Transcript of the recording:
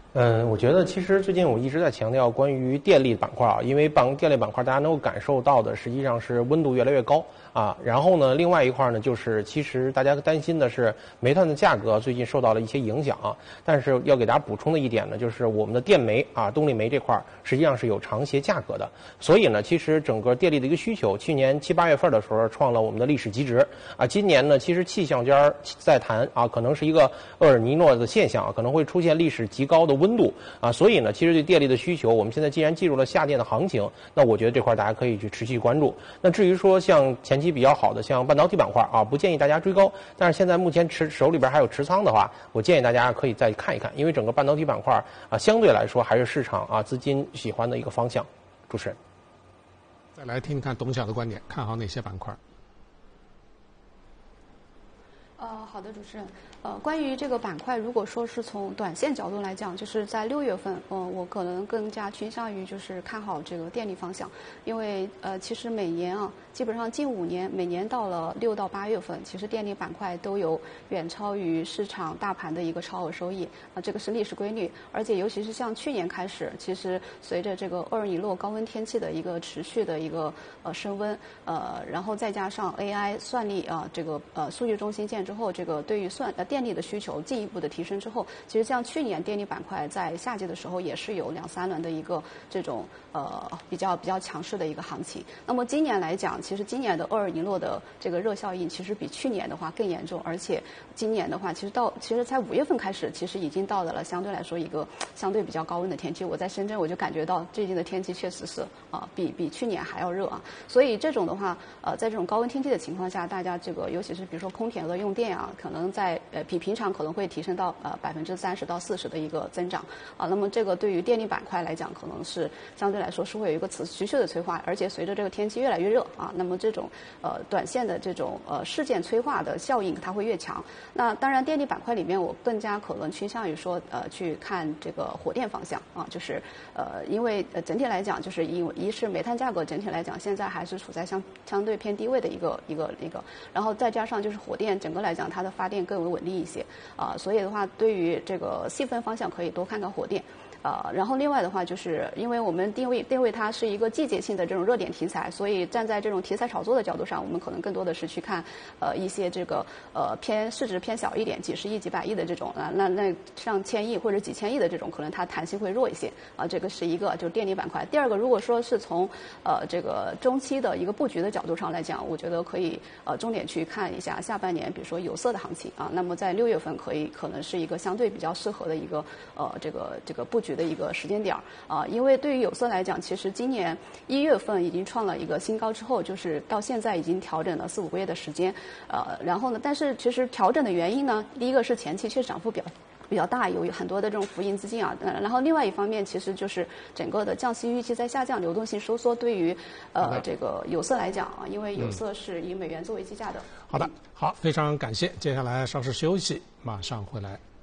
我觉得其实最近我一直在强调关于电力板块啊，因为电力板块大家能够感受到的实际上是温度越来越高啊。然后呢，另外一块呢就是其实大家担心的是煤炭的价格最近受到了一些影响啊。但是要给大家补充的一点呢，就是我们的电煤啊、动力煤这块实际上是有长协价格的。所以呢，其实整个电力的一个需求，去年7、8月份的时候创了我们的历史极值啊。今年呢，其实气象家在谈啊，可能是一个厄尔尼诺的现象啊，可能会出现历史极高的温度啊，所以呢，其实对电力的需求，我们现在既然进入了下电的行情，那我觉得这块大家可以去持续关注。那至于说像前期比较好的像半导体板块啊，不建议大家追高，但是现在目前手里边还有持仓的话，我建议大家可以再看一看，因为整个半导体板块啊，相对来说还是市场啊资金喜欢的一个方向。主持人， 再来听听看董小的观点，看好哪些板块？ 好的，主持人。关于这个板块，如果说是从短线角度来讲，就是在6月份，我可能更加倾向于就是看好这个电力方向，因为其实每年啊，基本上近5年，每年到了6到8月份，其实电力板块都有远超于市场大盘的一个超额收益啊，这个是历史规律。而且尤其是像去年开始，其实随着这个厄尔尼诺高温天气的一个持续的一个升温，然后再加上 AI 算力啊，这个数据中心建之后，这个对于电力的需求进一步的提升之后，其实像去年电力板块在夏季的时候也是有2、3轮的一个这种比较强势的一个行情。那么今年来讲，其实今年的厄尔尼诺的这个热效应其实比去年的话更严重，而且今年的话，其实才5月份开始，其实已经到了相对来说一个相对比较高温的天气。我在深圳我就感觉到最近的天气确实是比去年还要热啊。所以这种的话，在这种高温天气的情况下，大家这个尤其是比如说空调的用电啊，可能在比平常可能会提升到30%到40%的一个增长啊。那么这个对于电力板块来讲，可能是相对来说是会有一个持续的催化，而且随着这个天气越来越热啊，那么这种短线的这种事件催化的效应它会越强。那当然电力板块里面，我更加可能倾向于说去看这个火电方向啊，就是因为整体来讲，就是一是煤炭价格整体来讲现在还是处在相对偏低位的一个，然后再加上就是火电整个来讲它的发电更为稳定一些啊，所以的话对于这个细分方向可以多看看火电。然后另外的话，就是因为我们定位它是一个季节性的这种热点题材，所以站在这种题材炒作的角度上，我们可能更多的是去看一些这个市值偏小一点，几十亿、几百亿的这种那上千亿或者几千亿的这种，可能它弹性会弱一些啊。这个是一个就是电力板块。第二个，如果说是从这个中期的一个布局的角度上来讲，我觉得可以重点去看一下下半年，比如说有色的行情啊。那么在6月份可能是一个相对比较适合的一个这个布局的一个时间点啊，因为对于有色来讲，其实今年1月份已经创了一个新高之后，就是到现在已经调整了4、5个月的时间，然后呢，但是其实调整的原因呢，第一个是前期确实涨幅比较大，有很多的这种浮盈资金啊，然后另外一方面其实就是整个的降息预期在下降，流动性收缩，对于这个有色来讲啊，因为有色是以美元作为计价的。 好的，好，非常感谢，接下来稍事休息，马上回来。